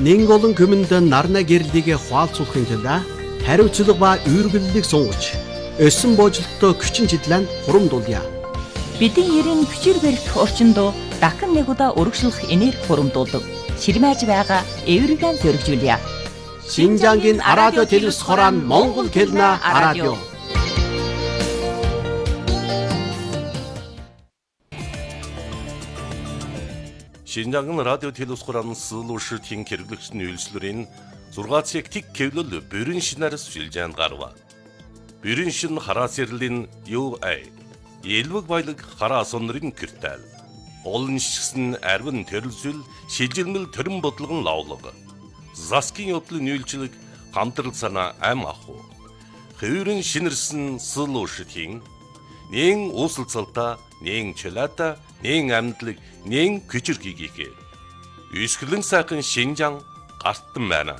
Нэн олон көмөнд нарна гэрлийг хуалцуулахын тулд хариуцлага ба үүргэллийг сунгаж, өсөн бooжилттой хүчин чиглэн хурамдуулъя. Бидний ерийн хүчээр барих орчинд дахин нэг удаа урагшлах энерги хурамдуулдаг. Ширмэж байгаа эвригэн зөргижүүлье. Шинжангийн радио телевиз хорон Монгол хэлний радио. Шинжангийн радио телевиз хорон суулуушртын хэрэглэгчний үйлчлэрийн 6 цаг тик кевлэл бүрэн шинээрс шилжээнд гарва. Бүрэн шин хараас ярлийн UA Елвэг баялаг хараа сонрын киртэл. Олон шигсэн арвин төрөлсөл шилжилмэл төрөн бодлогон лавлага. Заскин явдлын үйлчлэг хамтрал санаа ам аху. Хөврөн шинэрсэн суулуушртын нэн уусалцалта, нэн чөлөөта, нэн амьдлаг, нэн күчирхийгээ. Үсгэлэн сайхан Шинжаан гартан байна.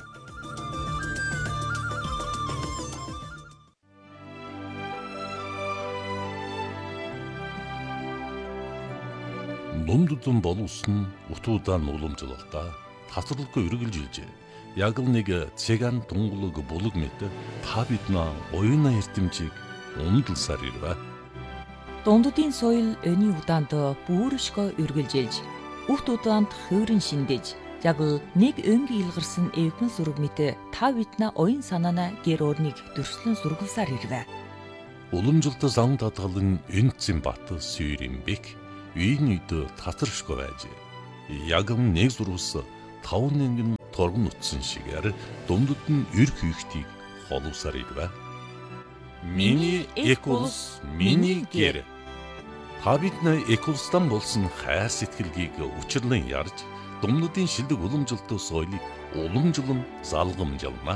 Номдудун боловсон утуудаа уламжлалтаа тасралгүй үргэлжилжээ. Яг л нэг цэган тунгалаг булаг мэт та биднээ оюуна эрдэмжийг ундалсаар ирвэ. Дундуудын соёл өний удаанд бүршгөө үргэлжилж, урт удаанд хөврөн шиндэж, яг л нэг өнг илгарсан эвхэн зураг мэт та биднээ оюун санаана гэр орныг дөрслөн сургуулсаар ирвэ. Уламжлалт зам татгалан энцэн бат сүйрийн бик үйн үйд татаршгүй байж. Яг нэг зурвас 5 нэнгэн торгон утсан шигээр дундад нь эрх хийхтийг холуусаар ирвэ. Миний эколс, миний гэр. Та биднээ эколстан болсон хайр сэтгэлгийг учирлан ярьж, дундадын шилдэг уламжлалт соёлыг уламжлан залгамжлана.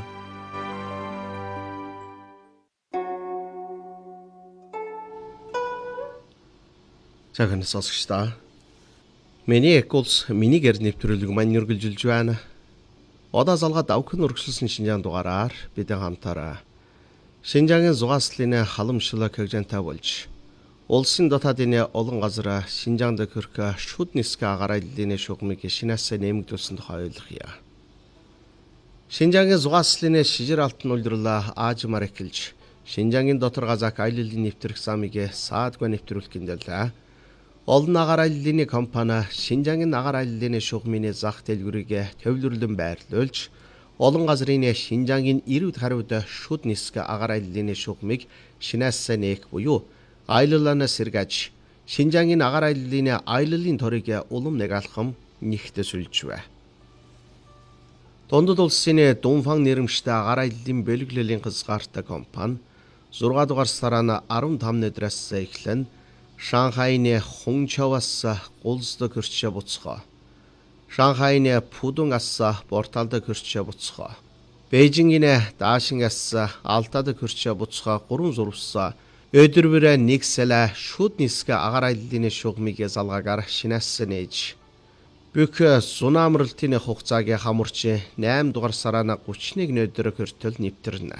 Цагаан сонсогчдаа. Миний эколс, миний гэр нэвтрүүлэг маань үргэлжилж байна. Одоо залгаа давхин урагшилсан Шинжаан дугаараар бид хамтаараа Шинжаагийн зугааслын халамжлал хөгжөнтэй болж улсын дотоодын олон газар Шинжаанд хөрх шүд нисгэ агаарлын шугамыг шинээс нэмэгдүүлсэн тухай ойлгоё. Шинжаагийн зугааслын шижир алтан улирлаа аажмаар эхэлж Шинжаагийн дотор газак аяллалын нэвтрэх замыг саадгүй нэвтрүүлэх гиндэлээ. Олон агаарлын компани Шинжаагийн агаарлын шугамын зах дэлгүүрийг төвлөрлөн байрлуулж олон газрын Шинжаагийн 90 хариуд шүд нисгэ агаарлын шугамыг шинээс нээх буюу аяллалаас сэргээж Шинжаагийн агаарлын аяллалын торыг улам нэгалхам нэгтэсүүлжвэ. Дундад улсын Дунфан нэрмжтэй агаарлын бэлгэллийн хязгаартай компани 6 дугаар сарын 15-ны өдрөөс эхлэн Шанхайны Хунчжоуаас гулсдаг хөрчөө буцхоо. Шанхайны Пудунгаас Борталд хөрчөө буцхоо. Бээжингийн Даашингаас Алтад хөрчөө буцхоо 3 зурвас өдөр бүрээ нэг сэлэ шүд нисгэ агаарлын шугамыг залгаагаар шинээс нээж. Бүх сунамралтын хугацааг хамарч 8 дугаар сарын 31-ны өдөр хүртэл нэвтэрнэ.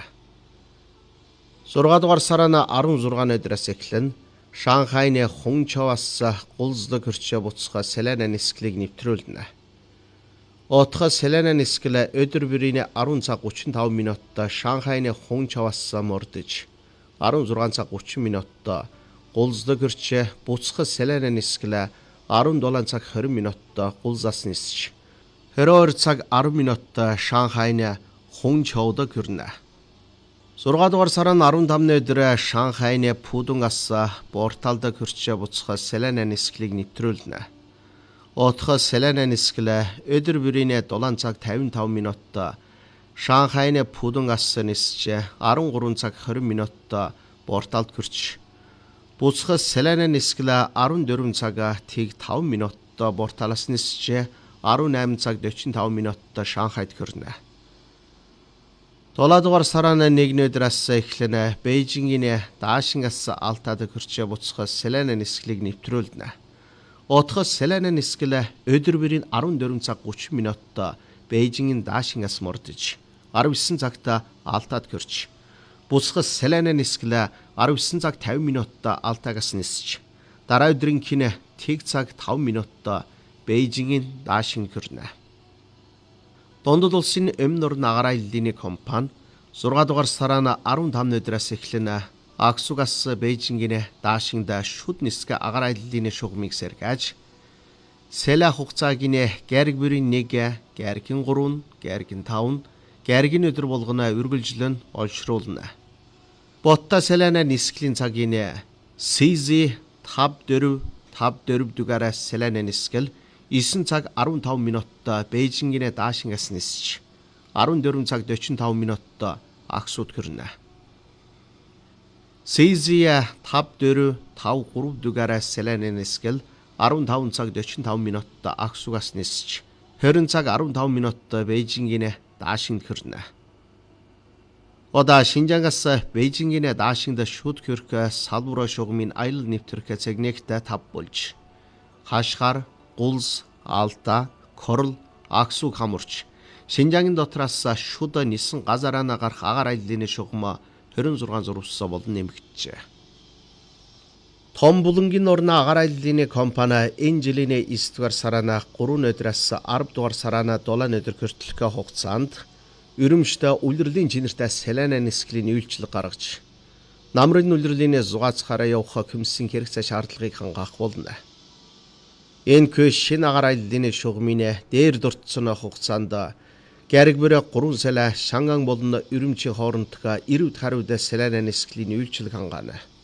6 дугаар сарын 16-ны өдрөөс эхлэн Шанхайны Хунчжоуаас гулсдаг хөрчөө буцхаа Селена нисгэлийг нэвтрүүлнэ. Отхо Селена нисгэлэ өдөр бүрийн 10 цаг 35 минутта Шанхайны Хунчжоуаас мордож 16 цаг 30 минутта гулсдаг хөрчөө буцхаа Селена нисгэлэ 17 цаг 20 минутта гулсаас нисж 22 цаг 10 минутта Шанхайны Хунчжоуд хүрнэ. 6 дугаар сарын 15-ны өдөр Шанхайны Пудунгаас Борталд хөрчөө буцхаа Селена нисгэлийг нэвтрүүлнэ. Отхо Селена нисгэлэ өдөр бүрийн 7 цаг 55 минутта Шанхайны Пудунгаас нисж 13 цаг 20 минутта Борталд хөрч буцхаа Селена нисгэлэ 14 цаг 5 минутта Борталаас нисж 18 цаг 45 минутта Шанхайд хүрнэ. 7 дугаар сарын 1-ний өдрөөс эхлэн Бээжингийн Даашингаас Алтад хөрчөө буцхаа Селена нисгэлийг нэвтрүүлнэ. Отхо Селена нисгэлэ өдөр бүрийн 14 цаг 30 минутта Бээжингийн Даашингаас мордож 19 цагт Алтад хөрч буцхаа Селена нисгэлэ 19 цаг 50 минутта Алтагаас нисж дараа өдрийнх тэг цаг 5 минутта Бээжингийн Даашинг хүрнэ. Дундад улсын өмнө орны агаарын аяллын компани 6 дугаар сарын 15 өдрөөс эхлэн Аксугаас Бээжингийн даашинда шүд нисгэ агаарын аяллын шугамыг сэргээж Сэла хугацаагийн гэрэг бүрийн 1, гэргийн 3, гэргийн 5, гэргийн өдөр болгоно үргэлжлэн олшруулна. Ботта Селана нисгэлийн цагийн CZ 5454 дугаараа Селана нисгэл 9 цаг 15 минутта Бээжингийн даашингаас нисч 14 цаг 45 минутта Аксуд хүрнэ. CZ 5453 дугаараа Селана нисгэл 15 цаг 45 минутта Аксугаас нисч 20 цаг 15 минутта Бээжингийн даашинд хүрнэ. Ода Шинжангаас Бээжингийн даашинд шүд хүрэх салбар шугамын аялал нэвтрэх цагнэгт тав болж Хашгаар, Гулс, Алта, Корл, Аксу хамарч Шинжангийн дотроос шүд нисэн газараа гарах агаар аяллын шугам 26 зурвсаа болон нэмэгдэжээ. Том булангийн орны агаар аяллын компани энэ жилийн 9 дугаар сараа 3 өдрөөс 10 дугаар сараа 7 өдөр хүртэлх хугацаанд Өрөмштэй улирлын чинэртэй Селана нисгэлийн үйлчлэг гаргаж намрын улирлын зугаацхаараа явах комиссийн хэрэгцээ шаардлагыг хангах болно. Энэ шинэ агаар аяллын шугамын дээр дурдсан хугацаанд гэрэг бүрэ 3 сая Шанган болон Өрөмчийн хоорондох 90 гаруй Селана нисгэлийн үйлчлэг хангаана.